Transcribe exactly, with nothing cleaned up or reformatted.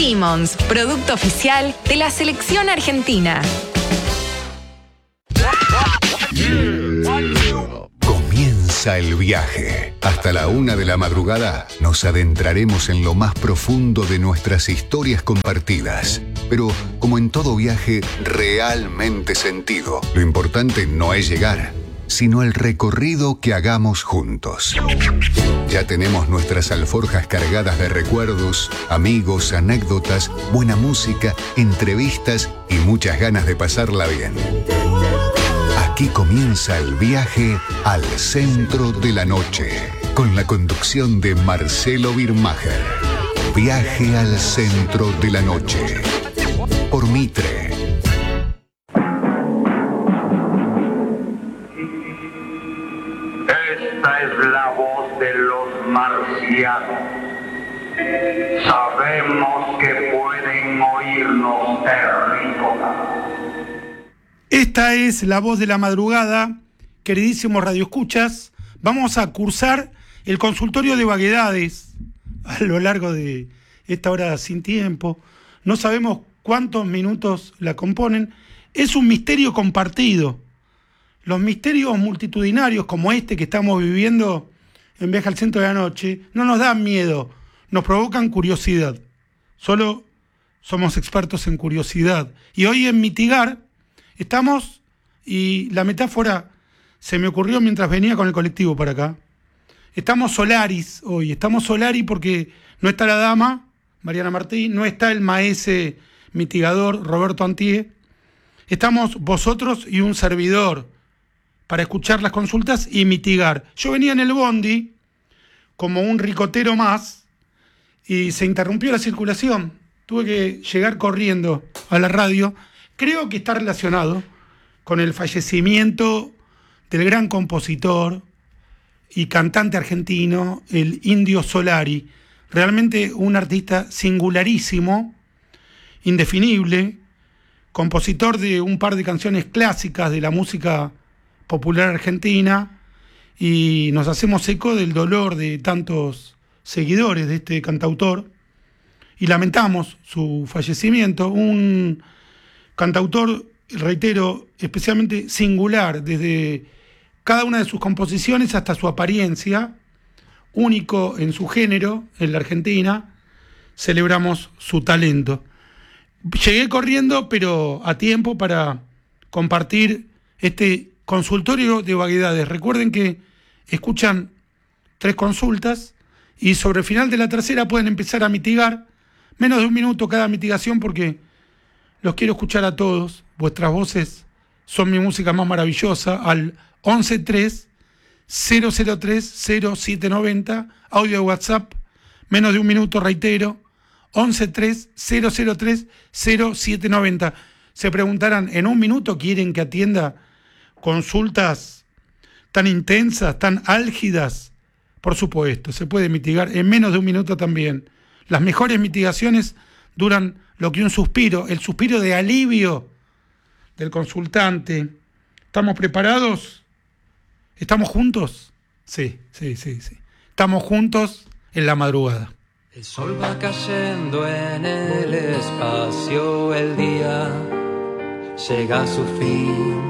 Simmons, producto oficial de la selección argentina. Comienza el viaje. Hasta la una de la madrugada nos adentraremos en lo más profundo de nuestras historias compartidas. Pero, como en todo viaje realmente sentido, lo importante no es llegar, sino el recorrido que hagamos juntos. Ya tenemos nuestras alforjas cargadas de recuerdos, amigos, anécdotas, buena música, entrevistas y muchas ganas de pasarla bien. Aquí comienza el viaje al centro de la noche, con la conducción de Marcelo Birmacher. Viaje al centro de la noche, por Mitre. Esta es la voz de los marcianos. Sabemos que pueden oírnos terrícolas. Esta es la voz de la madrugada, queridísimos radioescuchas. Vamos a cursar el consultorio de vaguedades a lo largo de esta hora sin tiempo. No sabemos cuántos minutos la componen. Es un misterio compartido. Los misterios multitudinarios como este que estamos viviendo en Viaje al Centro de la Noche no nos dan miedo, nos provocan curiosidad. Solo somos expertos en curiosidad. Y hoy en mitigar estamos, y la metáfora se me ocurrió mientras venía con el colectivo para acá. Estamos Solaris hoy, estamos Solari porque no está la dama, Mariana Martín, no está el maese mitigador, Roberto Antié. Estamos vosotros y un servidor para escuchar las consultas y mitigar. Yo venía en el bondi como un ricotero más y se interrumpió la circulación. Tuve que llegar corriendo a la radio. Creo que está relacionado con el fallecimiento del gran compositor y cantante argentino, el Indio Solari. Realmente un artista singularísimo, indefinible, compositor de un par de canciones clásicas de la música popular argentina, y nos hacemos eco del dolor de tantos seguidores de este cantautor y lamentamos su fallecimiento. Un cantautor, reitero, especialmente singular, desde cada una de sus composiciones hasta su apariencia, único en su género en la Argentina. Celebramos su talento. Llegué corriendo, pero a tiempo, para compartir este consultorio de vaguedades. Recuerden que escuchan tres consultas y sobre el final de la tercera pueden empezar a mitigar. Menos de un minuto cada mitigación porque los quiero escuchar a todos. Vuestras voces son mi música más maravillosa. Al once tres cero cero tres cero siete noventa, audio de WhatsApp, menos de un minuto, reitero, once tres cero cero tres cero siete noventa. Se preguntarán, ¿en un minuto quieren que atienda consultas tan intensas, tan álgidas? Por supuesto, se puede mitigar en menos de un minuto también. Las mejores mitigaciones duran lo que un suspiro, el suspiro de alivio del consultante. ¿Estamos preparados? ¿Estamos juntos? Sí, sí, sí, sí. Estamos juntos en la madrugada. El sol va cayendo en el espacio, el día llega a su fin.